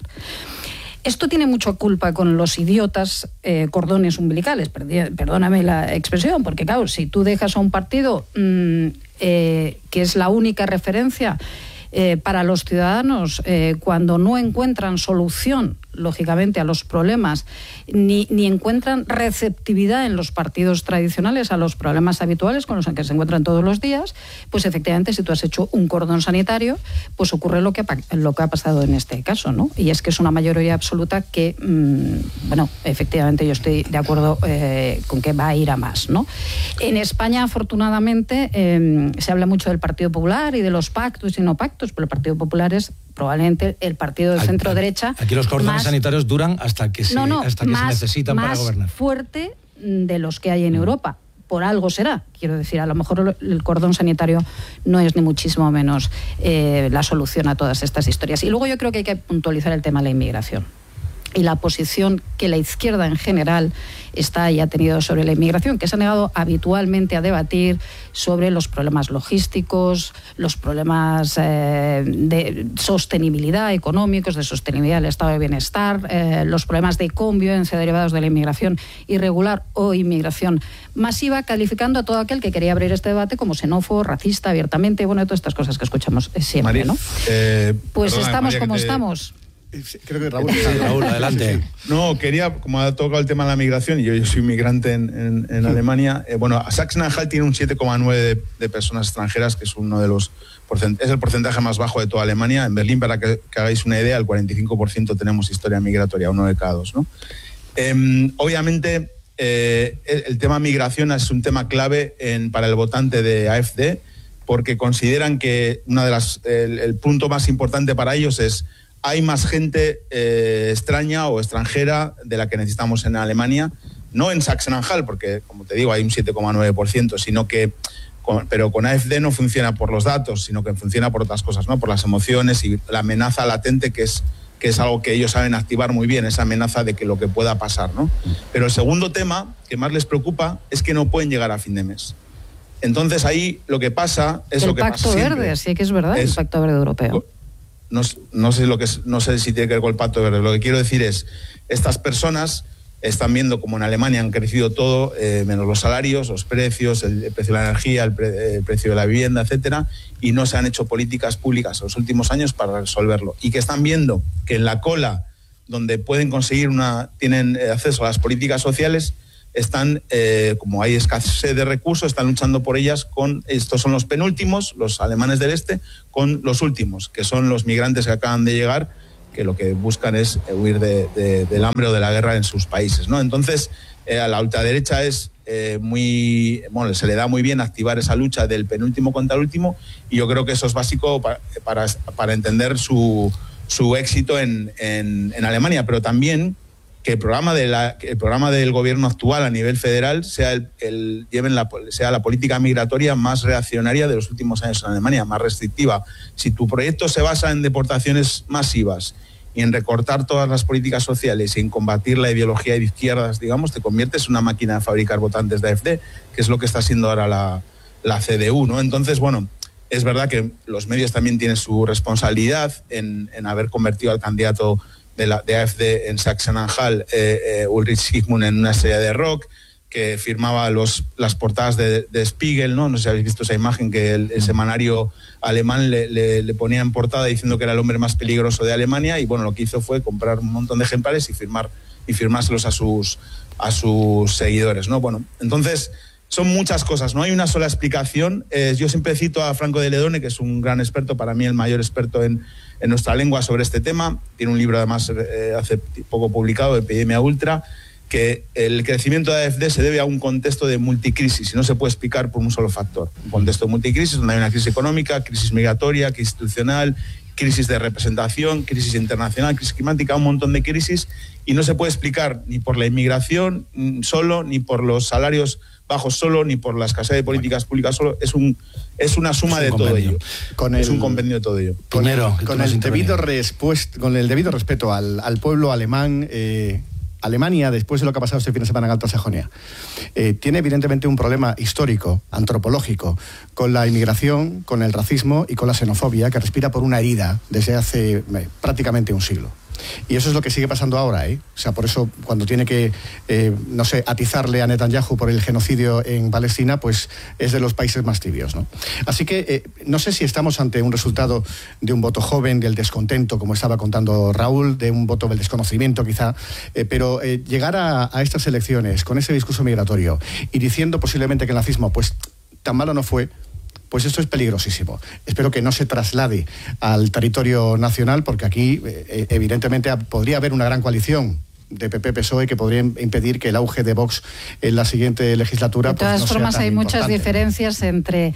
Esto tiene mucha culpa con los idiotas eh, cordones umbilicales, perdóname la expresión, porque claro, si tú dejas a un partido mmm, eh, que es la única referencia eh, para los ciudadanos, eh, cuando no encuentran solución, lógicamente, a los problemas, ni, ni encuentran receptividad en los partidos tradicionales a los problemas habituales con los que se encuentran todos los días, pues efectivamente, si tú has hecho un cordón sanitario, pues ocurre lo que ha, lo que ha pasado en este caso, ¿no? Y es que es una mayoría absoluta que, mmm, bueno, efectivamente yo estoy de acuerdo eh, con que va a ir a más, ¿no? En España, afortunadamente, eh, se habla mucho del Partido Popular y de los pactos y no pactos, pero el Partido Popular es probablemente el partido de centro-derecha. Aquí los cordones más, sanitarios duran hasta que se, no, no, hasta que más, se necesitan para gobernar. Más fuerte de los que hay en Europa. Por algo será. Quiero decir, a lo mejor el cordón sanitario no es ni muchísimo menos eh, la solución a todas estas historias. Y luego yo creo que hay que puntualizar el tema de la inmigración y la posición que la izquierda en general está y ha tenido sobre la inmigración, que se ha negado habitualmente a debatir sobre los problemas logísticos, los problemas eh, de sostenibilidad económicos, de sostenibilidad del estado de bienestar, eh, los problemas de convivencia derivados de la inmigración irregular o inmigración masiva, calificando a todo aquel que quería abrir este debate como xenófobo, racista, abiertamente, bueno, todas estas cosas que escuchamos siempre, María, ¿no? Eh, pues perdona, estamos María, como te... estamos. Creo que Raúl, sí, Raúl adelante. No, quería, como ha tocado el tema de la migración, y yo, yo soy inmigrante en, en, en sí. Alemania, eh, bueno, Sachsen-Anhalt tiene un siete coma nueve de, de personas extranjeras, que es uno de los es el porcentaje más bajo de toda Alemania. En Berlín, para que, que hagáis una idea, el cuarenta y cinco por ciento tenemos historia migratoria, uno de cada dos, ¿no? Eh, obviamente, eh, el, el tema migración es un tema clave en, para el votante de AfD, porque consideran que una de las, el, el punto más importante para ellos es: hay más gente eh, extraña o extranjera de la que necesitamos en Alemania, no en Sachsen-Anhalt, porque, como te digo, hay un siete coma nueve por ciento, sino que, con, pero con AfD no funciona por los datos, sino que funciona por otras cosas, ¿no? Por las emociones y la amenaza latente, que es, que es algo que ellos saben activar muy bien, esa amenaza de que lo que pueda pasar, ¿no? Pero el segundo tema que más les preocupa es que no pueden llegar a fin de mes. Entonces ahí lo que pasa es el lo que pasa siempre. El Pacto Verde, sí que es verdad, es, el Pacto Verde Europeo. No, no sé lo que es, no sé si tiene que ver con el Pacto Verde. Lo que quiero decir es, estas personas están viendo como en Alemania han crecido todo, eh, menos los salarios, los precios, el, el precio de la energía, el, pre, el precio de la vivienda, etcétera, y no se han hecho políticas públicas en los últimos años para resolverlo. Y que están viendo que en la cola, donde pueden conseguir una, tienen acceso a las políticas sociales, están, eh, como hay escasez de recursos, están luchando por ellas con, estos son los penúltimos, los alemanes del este, con los últimos, que son los migrantes que acaban de llegar, que lo que buscan es huir de, de, del hambre o de la guerra en sus países, ¿no? Entonces, eh, a la ultraderecha es eh, muy, bueno, se le da muy bien activar esa lucha del penúltimo contra el último, y yo creo que eso es básico para, para, para entender su, su éxito en, en, en Alemania, pero también que el programa, de la, que el programa del gobierno actual a nivel federal sea, el, el, lleven la, sea la política migratoria más reaccionaria de los últimos años en Alemania, más restrictiva. Si tu proyecto se basa en deportaciones masivas y en recortar todas las políticas sociales y en combatir la ideología de izquierdas, digamos, te conviertes en una máquina de fabricar votantes de A F D, que es lo que está haciendo ahora la, la C D U, ¿no? Entonces, bueno, es verdad que los medios también tienen su responsabilidad en, en haber convertido al candidato de, la, de A F D en Sachsen-Anhalt, eh, eh, Ulrich Sigmund, en una estrella de rock, que firmaba los, las portadas de, de Spiegel, ¿no? No sé si habéis visto esa imagen que el, el semanario alemán le, le, le ponía en portada diciendo que era el hombre más peligroso de Alemania, y bueno, lo que hizo fue comprar un montón de ejemplares y firmar y firmárselos a sus, a sus seguidores, ¿no? Bueno, entonces son muchas cosas, no hay una sola explicación. Eh, yo siempre cito a Franco de Ledone, que es un gran experto, para mí el mayor experto en, en nuestra lengua sobre este tema. Tiene un libro además eh, hace poco publicado, Epidemia Ultra, que el crecimiento de A F D se debe a un contexto de multicrisis y no se puede explicar por un solo factor. Un contexto de multicrisis donde hay una crisis económica, crisis migratoria, crisis institucional, crisis de representación, crisis internacional, crisis climática, un montón de crisis, y no se puede explicar ni por la inmigración solo, ni por los salarios bajos solo, ni por la escasez de políticas públicas solo. Es un es una suma es un de convenio. todo ello. Con es el, un compendio de todo ello. Con el, con el, debido, respuest, con el debido respeto al, al pueblo alemán, eh, Alemania, después de lo que ha pasado este fin de semana en Alta Sajonia, eh, tiene evidentemente un problema histórico, antropológico, con la inmigración, con el racismo y con la xenofobia, que respira por una herida desde hace eh, prácticamente un siglo. Y eso es lo que sigue pasando ahora, ¿eh? O sea, por eso cuando tiene que, eh, no sé, atizarle a Netanyahu por el genocidio en Palestina, pues es de los países más tibios, ¿no? Así que eh, no sé si estamos ante un resultado de un voto joven, del descontento, como estaba contando Raúl, de un voto del desconocimiento quizá, eh, pero eh, llegar a, a estas elecciones con ese discurso migratorio y diciendo posiblemente que el nazismo, pues tan malo no fue, pues esto es peligrosísimo. Espero que no se traslade al territorio nacional, porque aquí eh, evidentemente podría haber una gran coalición de P P P S O E que podría impedir que el auge de Vox en la siguiente legislatura. De todas pues, no formas, sea tan hay importante. muchas diferencias entre,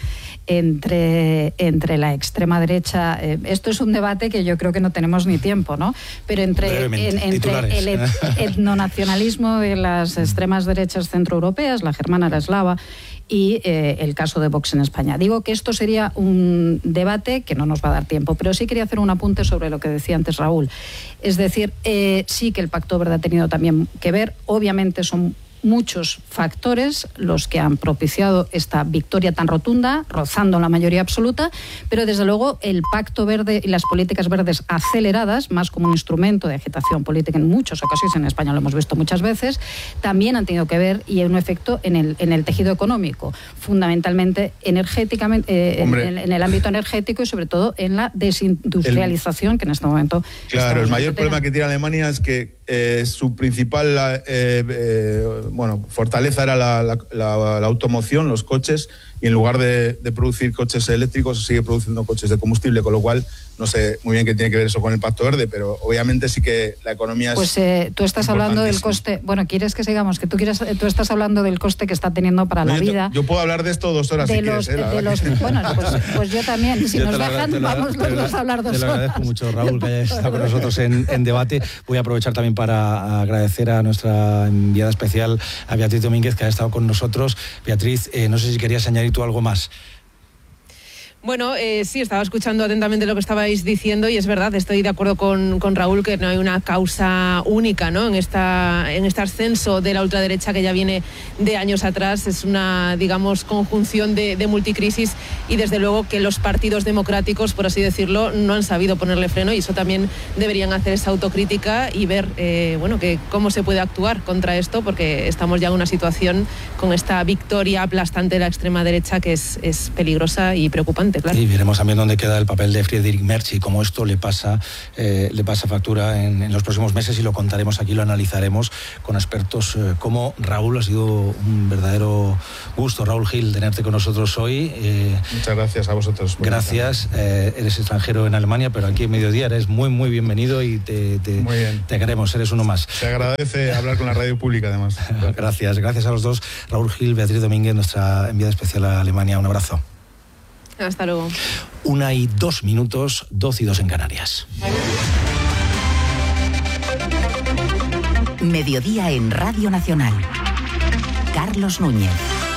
entre, entre la extrema derecha. Eh, esto es un debate que yo creo que no tenemos ni tiempo, ¿no? Pero entre, en, entre el et, etnonacionalismo de las extremas derechas centroeuropeas, la germana, la eslava, y eh, el caso de Vox en España. Digo que esto sería un debate que no nos va a dar tiempo, pero sí quería hacer un apunte sobre lo que decía antes Raúl. Es decir, eh, sí que el Pacto Verde ha tenido también que ver, obviamente son muchos factores los que han propiciado esta victoria tan rotunda, rozando la mayoría absoluta, pero desde luego el Pacto Verde y las políticas verdes aceleradas, más como un instrumento de agitación política en muchas ocasiones, en España lo hemos visto muchas veces, también han tenido que ver y un efecto en el, en el tejido económico, fundamentalmente energéticamente, eh, en, en el ámbito energético y sobre todo en la desindustrialización el, que en este momento... Claro, el mayor problema que tiene Alemania es que eh, su principal... Eh, eh, bueno, fortaleza era la, la, la, la automoción, los coches, y en lugar de, de producir coches eléctricos se sigue produciendo coches de combustible, con lo cual no sé muy bien qué tiene que ver eso con el Pacto Verde, pero obviamente sí que la economía es... Pues eh, tú estás hablando del coste... Bueno, ¿quieres que sigamos? Que tú quieres, tú estás hablando del coste que está teniendo para no, la yo, vida. Yo puedo hablar de esto dos horas de si los, quieres. ¿eh? De los, bueno, pues, pues yo también. Si yo nos dejan, lo, vamos los dos a hablar dos horas. Te lo agradezco mucho, Raúl, que hayas estado con nosotros en, en debate. Voy a aprovechar también para agradecer a nuestra enviada especial, a Beatriz Domínguez, que ha estado con nosotros. Beatriz, eh, no sé si querías añadir tú algo más. Bueno, eh, sí, estaba escuchando atentamente lo que estabais diciendo y es verdad, estoy de acuerdo con, con Raúl que no hay una causa única, ¿no? En esta en este ascenso de la ultraderecha que ya viene de años atrás. Es una, digamos, conjunción de, de multicrisis y desde luego que los partidos democráticos, por así decirlo, no han sabido ponerle freno, y eso también deberían hacer esa autocrítica y ver, eh, bueno, que cómo se puede actuar contra esto, porque estamos ya en una situación con esta victoria aplastante de la extrema derecha que es, es peligrosa y preocupante. importante, claro. Y veremos también dónde queda el papel de Friedrich Merz y cómo esto le pasa, eh, le pasa factura en, en los próximos meses, y lo contaremos aquí, lo analizaremos con expertos eh, como Raúl. Ha sido un verdadero gusto, Raúl Gil, tenerte con nosotros hoy. Eh, Muchas gracias a vosotros. Gracias. Eh, eres extranjero en Alemania, pero aquí en Mediodía eres muy, muy bienvenido y te, te, muy bien. te queremos, eres uno más. Se agradece hablar con la radio pública, además. Gracias. gracias, gracias a los dos. Raúl Gil, Beatriz Domínguez, nuestra enviada especial a Alemania. Un abrazo. Hasta luego. Una y dos minutos, doce y dos en Canarias. Mediodía en Radio Nacional. Carlos Núñez.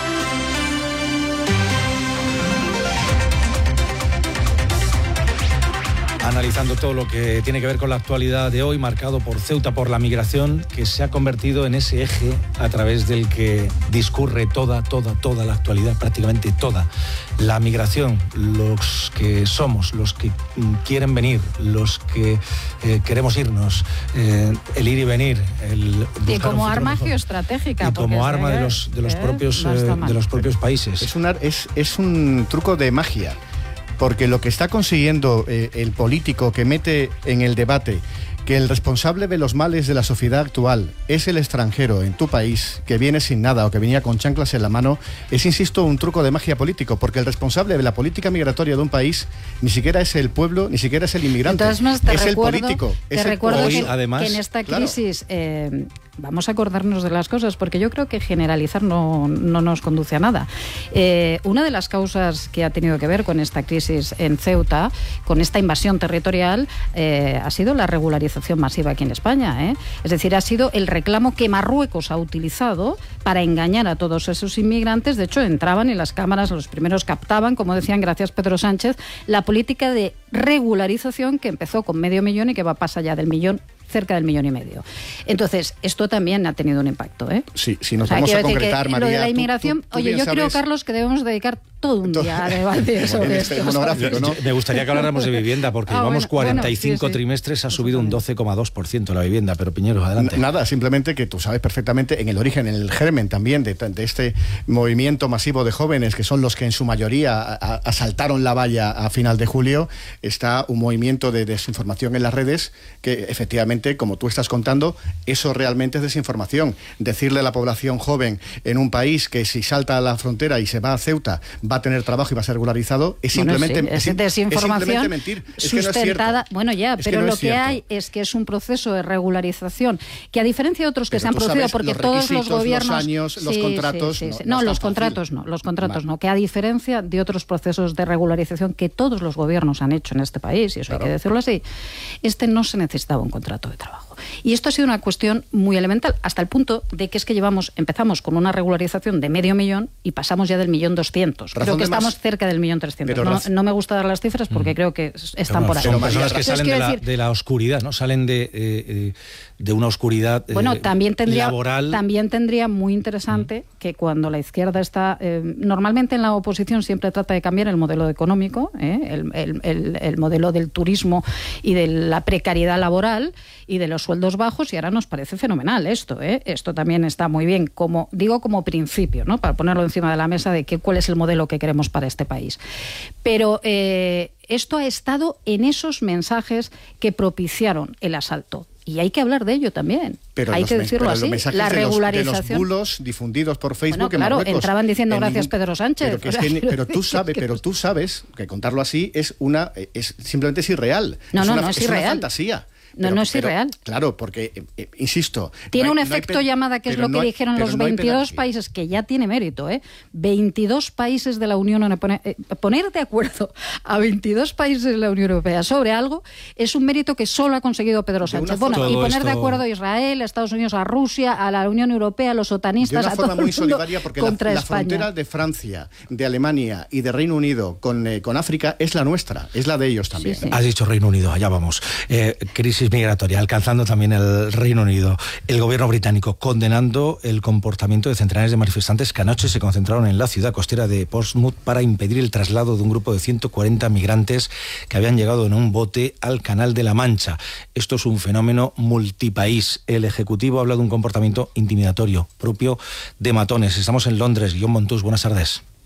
Analizando todo lo que tiene que ver con la actualidad de hoy, marcado por Ceuta, por la migración, que se ha convertido en ese eje a través del que discurre toda, toda, toda la actualidad, prácticamente toda. La migración, los que somos, los que quieren venir, los que eh, queremos irnos, eh, el ir y venir. El y como arma geoestratégica. Y como arma de los, de los, eh, propios, no eh, de los propios países. Es, una, es, es un truco de magia. Porque lo que está consiguiendo eh, el político que mete en el debate que el responsable de los males de la sociedad actual es el extranjero en tu país, que viene sin nada o que venía con chanclas en la mano, es, insisto, un truco de magia político, porque el responsable de la política migratoria de un país ni siquiera es el pueblo, ni siquiera es el inmigrante, es recuerdo, el político. Te es recuerdo el, hoy, que, además, que en esta crisis... Claro. Eh, vamos a acordarnos de las cosas, porque yo creo que generalizar no, no nos conduce a nada. Eh, una de las causas que ha tenido que ver con esta crisis en Ceuta, con esta invasión territorial, eh, ha sido la regularización masiva aquí en España. ¿eh? Es decir, ha sido el reclamo que Marruecos ha utilizado para engañar a todos esos inmigrantes. De hecho, entraban y las cámaras, los primeros captaban, como decían, gracias Pedro Sánchez, la política de regularización que empezó con medio millón y que va a pasar ya del millón, cerca del millón y medio. Entonces, esto también ha tenido un impacto, ¿eh? Sí, si nos o sea, vamos a concretar, María... Lo de la inmigración, tú, tú, tú oye, yo sabes... creo, Carlos, que debemos dedicar todo un día a debatir sobre esto. Monográfico, ¿no? Me gustaría que habláramos de vivienda, porque ah, llevamos bueno, cuarenta y cinco bueno, sí, trimestres, sí. ha subido un doce coma dos por ciento la vivienda, pero Piñero, adelante. Nada, simplemente que tú sabes perfectamente en el origen, en el germen también de, de este movimiento masivo de jóvenes, que son los que en su mayoría a, a, asaltaron la valla a final de julio, está un movimiento de desinformación en las redes que efectivamente, como tú estás contando, eso realmente es desinformación. Decirle a la población joven en un país que si salta a la frontera y se va a Ceuta va a tener trabajo y va a ser regularizado es bueno, simplemente, sí, es, desinformación es simplemente mentir. Es sustentada. Que no es bueno, ya, es pero que no lo es que hay es que es un proceso de regularización que, a diferencia de otros que pero se han producido, porque los todos los gobiernos... los años, los sí, contratos... Sí, sí, sí. No, no, no los contratos fácil. no, los contratos vale. no, que a diferencia de otros procesos de regularización que todos los gobiernos han hecho en este país, y eso claro. hay que decirlo así, este no se necesitaba un contrato de trabajo. Y esto ha sido una cuestión muy elemental, hasta el punto de que es que llevamos, empezamos con una regularización de medio millón y pasamos ya del millón doscientos. Creo que estamos más... cerca del millón trescientos. No, no me gusta dar las cifras porque mm. creo que están no, por ahí. Son personas que salen de la, de la oscuridad, ¿no? Salen de, eh, de una oscuridad eh, bueno, también tendría, laboral. También tendría muy interesante mm. que cuando la izquierda está... Eh, normalmente en la oposición siempre trata de cambiar el modelo económico, eh, el, el, el, el modelo del turismo y de la precariedad laboral y de los sueldos bajos, y ahora nos parece fenomenal esto, ¿eh? Esto también está muy bien, como digo, como principio, ¿no? Para ponerlo encima de la mesa de que, cuál es el modelo que queremos para este país. Pero eh, esto ha estado en esos mensajes que propiciaron el asalto. Y hay que hablar de ello también. Pero hay los, que decirlo pero así. Los mensajes la regularización. De los, de los bulos difundidos por Facebook. Bueno, claro, en entraban diciendo en gracias ningún, Pedro Sánchez. Pero, que es que, pero tú sabes, pero tú sabes que contarlo así es una, es simplemente es irreal. No, es no, una, no es, es irreal. una fantasía. No, pero, no es pero, irreal. Claro, porque, eh, eh, insisto... Tiene no hay, un efecto no hay, llamada, que es lo que no hay, dijeron los no veintidós países, que ya tiene mérito, ¿eh? veintidós países de la Unión Europea. Eh, poner de acuerdo a veintidós países de la Unión Europea sobre algo es un mérito que solo ha conseguido Pedro Sánchez. Bueno, y poner esto... de acuerdo a Israel, a Estados Unidos, a Rusia, a la Unión Europea, a los otanistas, a todo el mundo. De una forma muy solidaria, porque contra la, la España. frontera de Francia, de Alemania y de Reino Unido con, eh, con África es la nuestra, es la de ellos también. Sí, sí. Has dicho Reino Unido, allá vamos. Eh, crisis migratoria, alcanzando también el Reino Unido. El gobierno británico condenando el comportamiento de centenares de manifestantes que anoche se concentraron en la ciudad costera de Portsmouth para impedir el traslado de un grupo de ciento cuarenta migrantes que habían llegado en un bote al Canal de la Mancha. Esto es un fenómeno multipaís. El Ejecutivo habla de un comportamiento intimidatorio propio de matones. Estamos en Londres. Guillaume Montús, buenas tardes.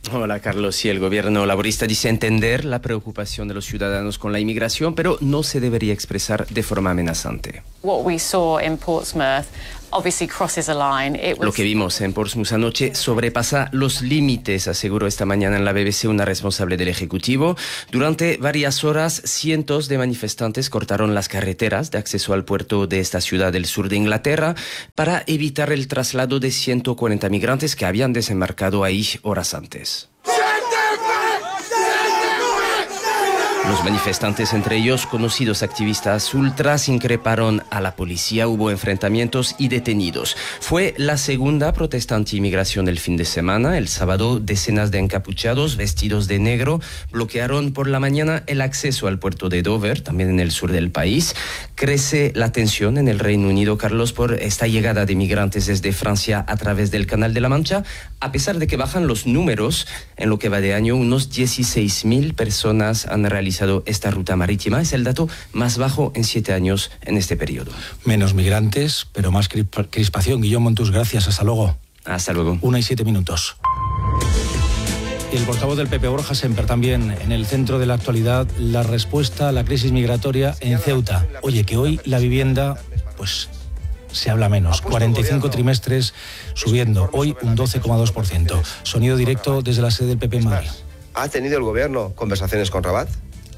Hola Carlos, sí, el gobierno laborista dice entender la preocupación de los ciudadanos con la inmigración, pero no se debería expresar de forma amenazante. What we saw in Portsmouth obviously crosses a line. It was... Lo que vimos en Portsmouth anoche sobrepasa los límites, aseguró esta mañana en la B B C una responsable del Ejecutivo. Durante varias horas, cientos de manifestantes cortaron las carreteras de acceso al puerto de esta ciudad del sur de Inglaterra para evitar el traslado de ciento cuarenta migrantes que habían desembarcado ahí horas antes. Los manifestantes, entre ellos conocidos activistas ultras, increparon a la policía, hubo enfrentamientos y detenidos. Fue la segunda protesta anti-inmigración del fin de semana. El sábado, decenas de encapuchados vestidos de negro bloquearon por la mañana el acceso al puerto de Dover, también en el sur del país. Crece la tensión en el Reino Unido, Carlos, por esta llegada de migrantes desde Francia a través del Canal de la Mancha, a pesar de que bajan los números. En lo que va de año, unos dieciséis mil personas han realizado esta ruta marítima. Es el dato más bajo en siete años en este periodo. Menos migrantes, pero más crispación. Guillón Montus, gracias. Hasta luego. Hasta luego. Una y siete minutos. Y el portavoz del P P, Borja Semper, también en el centro de la actualidad, la respuesta a la crisis migratoria en Ceuta. Oye, que hoy la vivienda, pues, se habla menos. cuarenta y cinco trimestres subiendo. Hoy un doce coma dos por ciento. Sonido directo desde la sede del P P en Madrid. ¿Ha tenido el gobierno conversaciones con Rabat?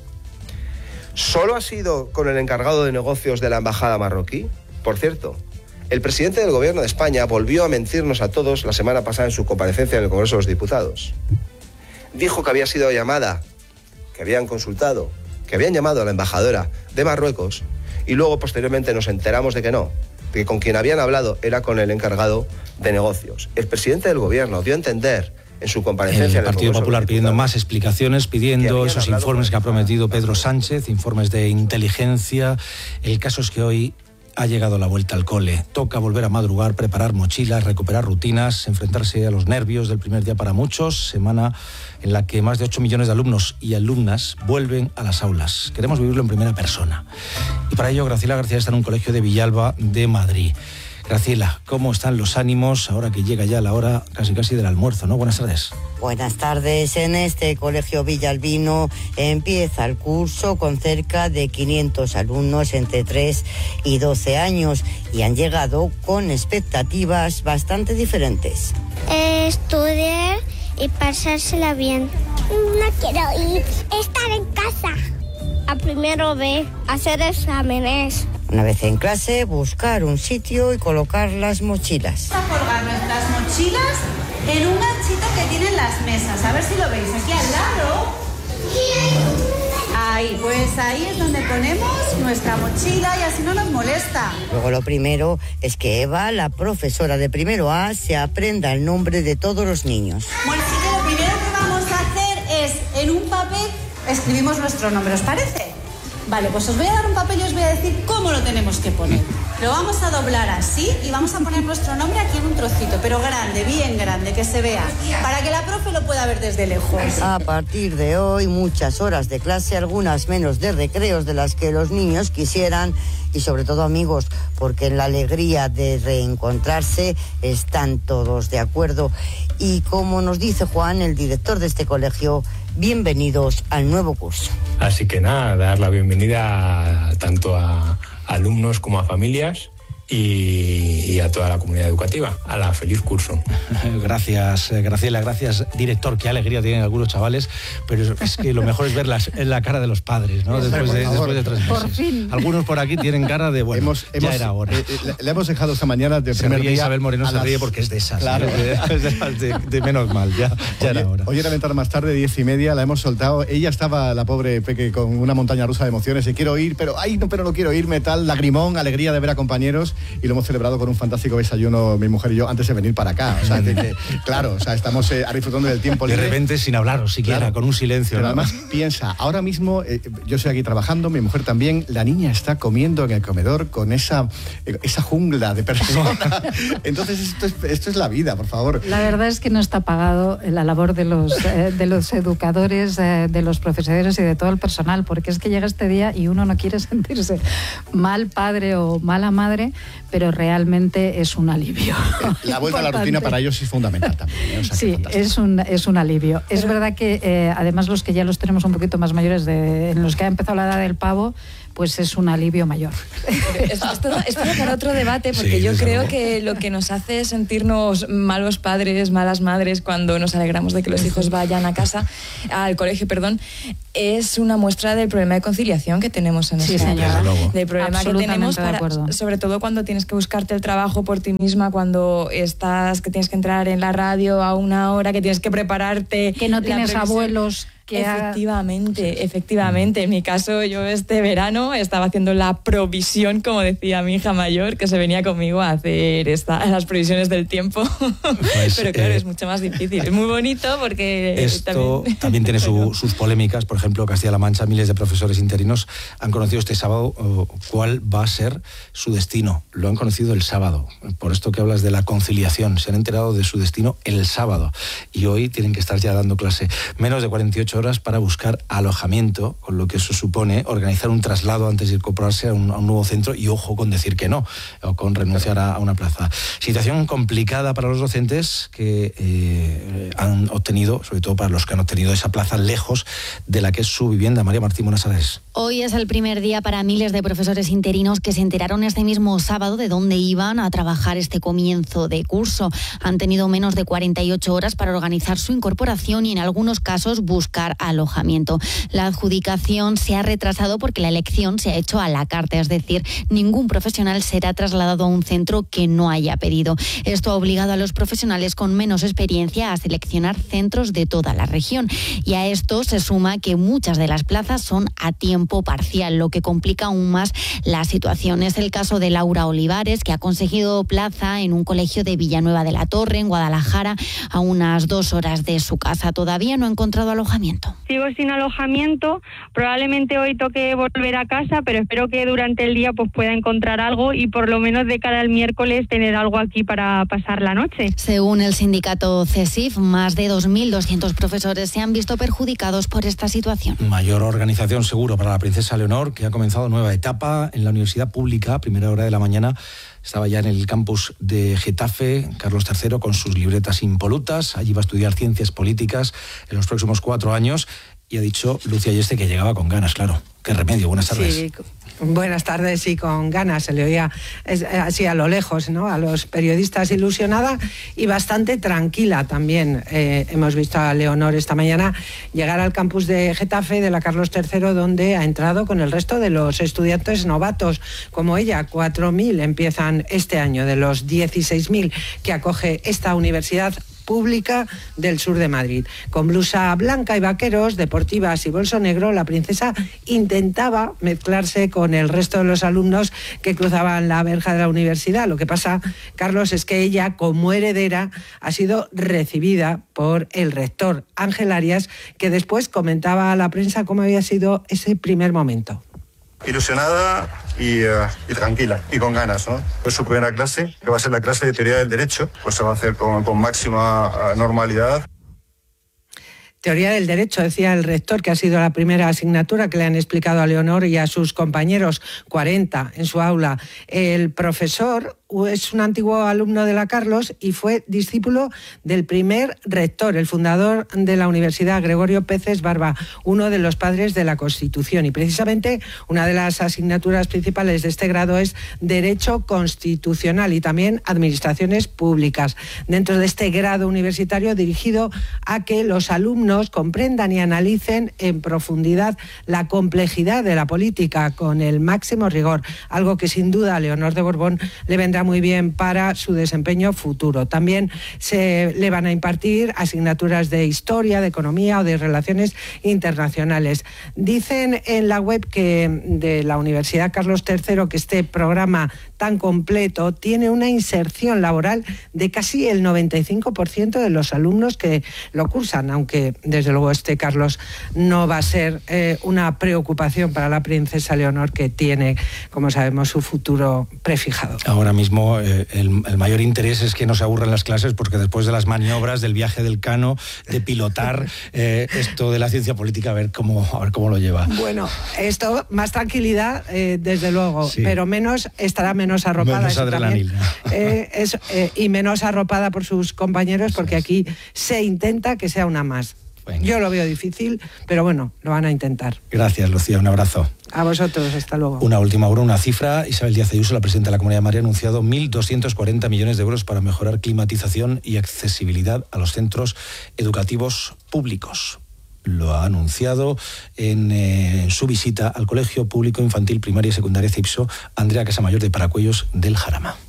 ¿Solo ha sido con el encargado de negocios de la embajada marroquí? Por cierto, el presidente del gobierno de España volvió a mentirnos a todos la semana pasada en su comparecencia en el Congreso de los Diputados. Dijo que había sido llamada, que habían consultado, que habían llamado a la embajadora de Marruecos y luego posteriormente nos enteramos de que no, que con quien habían hablado era con el encargado de negocios. El presidente del gobierno dio a entender en su comparecencia el Partido Popular pidiendo más explicaciones, pidiendo esos informes que ha prometido Pedro Sánchez, informes de inteligencia. El caso es que hoy ha llegado la vuelta al cole. Toca volver a madrugar, preparar mochilas, recuperar rutinas, enfrentarse a los nervios del primer día para muchos. Semana en la que más de ocho millones de alumnos y alumnas vuelven a las aulas. Queremos vivirlo en primera persona. Y para ello, Graciela García está en un colegio de Villalba de Madrid. Graciela, ¿cómo están los ánimos ahora que llega ya la hora casi casi del almuerzo, ¿no? Buenas tardes. Buenas tardes. En este colegio villalbino empieza el curso con cerca de quinientos alumnos entre tres y doce años y han llegado con expectativas bastante diferentes. Estudiar y pasársela bien. No quiero ir, estar en casa. A primero B, hacer exámenes. Una vez en clase, buscar un sitio y colocar las mochilas. Vamos a colgar nuestras mochilas en un ganchito que tienen las mesas. A ver si lo veis, aquí al lado. Ahí, pues ahí es donde ponemos nuestra mochila y así no nos molesta. Luego lo primero es que Eva, la profesora de primero A, se aprenda el nombre de todos los niños. Bueno, así que lo primero que vamos a hacer es, en un papel, escribimos nuestro nombre, ¿os parece? Vale, pues os voy a dar un papel y os voy a decir cómo lo tenemos que poner. Lo vamos a doblar así y vamos a poner nuestro nombre aquí en un trocito, pero grande, bien grande, que se vea, para que la profe lo pueda ver desde lejos. A partir de hoy, muchas horas de clase, algunas menos de recreos de las que los niños quisieran y sobre todo amigos, porque en la alegría de reencontrarse están todos de acuerdo. Y como nos dice Juan, el director de este colegio, bienvenidos al nuevo curso. Así que nada, dar la bienvenida a, tanto a alumnos como a familias y, y a toda la comunidad educativa, a la feliz curso. Gracias, Graciela, gracias, director. Qué alegría tienen algunos chavales, pero es que lo mejor es ver las, la cara de los padres, ¿no? Después de, después de tres meses. Por fin. Algunos por aquí tienen cara de, bueno, hemos, ya hemos, era hora. Eh, le, le hemos dejado esta mañana de se primer ríe día. Isabel Moreno se las... ríe porque es de esas. Claro. ¿no? de, de, de, de menos mal, ya, ya Oye, era hora. Hoy era ventana más tarde, diez y media, la hemos soltado. Ella estaba, la pobre Peque, con una montaña rusa de emociones. Y quiero ir, pero ay, no, pero no quiero irme, tal, lagrimón, alegría de ver a compañeros. Y lo hemos celebrado con un fantástico desayuno, mi mujer y yo, antes de venir para acá. O sea, que, que, claro, o sea, estamos eh, disfrutando del tiempo libre. De repente sin hablaros siquiera, claro, con un silencio. Pero ¿no? además, piensa, ahora mismo eh, yo estoy aquí trabajando, mi mujer también, la niña está comiendo en el comedor con esa, eh, esa jungla de personas. Entonces, esto es, esto es la vida, por favor. La verdad es que no está pagado la labor de los, eh, de los educadores, eh, de los profesores y de todo el personal, porque es que llega este día y uno no quiere sentirse mal padre o mala madre, pero realmente realmente es un alivio. La vuelta a la rutina para ellos es fundamental también. ¿eh? O sea, sí, es un, es un alivio. Es Pero... verdad que eh, además los que ya los tenemos un poquito más mayores, de, en los que ha empezado la edad del pavo, pues es un alivio mayor. Esto, esto, esto da para otro debate, porque sí, yo creo luego. que lo que nos hace sentirnos malos padres, malas madres, cuando nos alegramos de que los hijos vayan a casa, al colegio, perdón, es una muestra del problema de conciliación que tenemos en sí, esta señora. Del problema que tenemos, para, sobre todo cuando tienes que buscarte el trabajo por ti misma, cuando estás, que tienes que entrar en la radio a una hora, que tienes que prepararte. Que no tienes abuelos. Que efectivamente, haga... efectivamente. En mi caso, yo este verano estaba haciendo la provisión, como decía mi hija mayor, que se venía conmigo a hacer esta, las previsiones del tiempo. Pues, pero claro, eh, es mucho más difícil. Es muy bonito porque... Esto también, también tiene su, sus polémicas. Por ejemplo, Castilla-La Mancha, miles de profesores interinos han conocido este sábado uh, cuál va a ser su destino. Lo han conocido el sábado. Por esto que hablas de la conciliación. Se han enterado de su destino el sábado. Y hoy tienen que estar ya dando clase. Menos de cuarenta y ocho horas para buscar alojamiento, con lo que eso supone organizar un traslado antes de incorporarse a un, a un nuevo centro y ojo con decir que no, o con renunciar a, a una plaza. Situación complicada para los docentes que eh, han obtenido, sobre todo para los que han obtenido esa plaza lejos de la que es su vivienda. María Martín, buenas tardes. Hoy es el primer día para miles de profesores interinos que se enteraron este mismo sábado de dónde iban a trabajar este comienzo de curso. Han tenido menos de cuarenta y ocho horas para organizar su incorporación y en algunos casos buscar alojamiento. La adjudicación se ha retrasado porque la elección se ha hecho a la carta, es decir, ningún profesional será trasladado a un centro que no haya pedido. Esto ha obligado a los profesionales con menos experiencia a seleccionar centros de toda la región. Y a esto se suma que muchas de las plazas son a tiempo parcial, lo que complica aún más la situación. Es el caso de Laura Olivares, que ha conseguido plaza en un colegio de Villanueva de la Torre, en Guadalajara, a unas dos horas de su casa. Todavía no ha encontrado alojamiento. Sigo sin alojamiento, probablemente hoy toque volver a casa, pero espero que durante el día pues pueda encontrar algo y por lo menos de cara al miércoles tener algo aquí para pasar la noche. Según el sindicato CESIF, más de dos mil doscientos profesores se han visto perjudicados por esta situación. Mayor organización seguro para la princesa Leonor, que ha comenzado nueva etapa en la Universidad Pública, primera hora de la mañana. Estaba ya en el campus de Getafe, Carlos tercero, con sus libretas impolutas. Allí va a estudiar ciencias políticas en los próximos cuatro años. Y ha dicho Lucía Ayeste que llegaba con ganas, claro. Qué remedio, buenas tardes. Sí, buenas tardes, sí, con ganas. Se le oía así a lo lejos, ¿no? A los periodistas, ilusionada y bastante tranquila también. Eh, hemos visto a Leonor esta mañana llegar al campus de Getafe de la Carlos tercero, donde ha entrado con el resto de los estudiantes novatos, como ella. cuatro mil empiezan este año de los dieciséis mil que acoge esta universidad pública del sur de Madrid. Con blusa blanca y vaqueros, deportivas y bolso negro, la princesa intentaba mezclarse con el resto de los alumnos que cruzaban la verja de la universidad. Lo que pasa, Carlos, es que ella, como heredera, ha sido recibida por el rector Ángel Arias, que después comentaba a la prensa cómo había sido ese primer momento. Ilusionada y, uh, y tranquila y con ganas, ¿no? Es su primera clase, que va a ser la clase de teoría del derecho, pues se va a hacer con, con máxima uh, normalidad. Teoría del derecho, decía el rector, que ha sido la primera asignatura que le han explicado a Leonor y a sus compañeros, cuarenta en su aula. El profesor es un antiguo alumno de la Carlos y fue discípulo del primer rector, el fundador de la universidad, Gregorio Peces Barba, uno de los padres de la Constitución. Y precisamente una de las asignaturas principales de este grado es Derecho Constitucional y también Administraciones Públicas. Dentro de este grado universitario dirigido a que los alumnos comprendan y analicen en profundidad la complejidad de la política con el máximo rigor, algo que sin duda a Leonor de Borbón le vendrá muy bien para su desempeño futuro. También se le van a impartir asignaturas de historia, de economía o de relaciones internacionales. Dicen en la web que de la Universidad Carlos tercero que este programa tan completo tiene una inserción laboral de casi el noventa y cinco por ciento de los alumnos que lo cursan, aunque desde luego este, Carlos, no va a ser eh, una preocupación para la princesa Leonor, que tiene, como sabemos, su futuro prefijado. Ahora mismo mismo eh, el, el mayor interés es que no se aburran las clases, porque después de las maniobras del viaje del Cano, de pilotar eh, esto de la ciencia política, a ver cómo, a ver cómo lo lleva. Bueno, esto, más tranquilidad, eh, desde luego, sí. pero menos, estará menos arropada. Menos adrenalina. Eh, es, eh, y menos arropada por sus compañeros, porque aquí se intenta que sea una más. Venga. Yo lo veo difícil, pero bueno, lo van a intentar. Gracias, Lucía, un abrazo. A vosotros, hasta luego. Una última hora, una cifra. Isabel Díaz Ayuso, la presidenta de la Comunidad de Madrid, ha anunciado mil doscientos cuarenta millones de euros para mejorar climatización y accesibilidad a los centros educativos públicos. Lo ha anunciado en eh, su visita al Colegio Público Infantil Primaria y Secundaria CIPSO, Andrea Casamayor de Paracuellos del Jarama.